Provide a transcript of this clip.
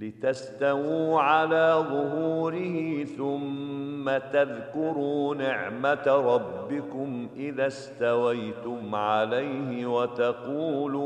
لتستووا على ظهوره ثم تذكروا نعمة ربكم إذا استويتم عليه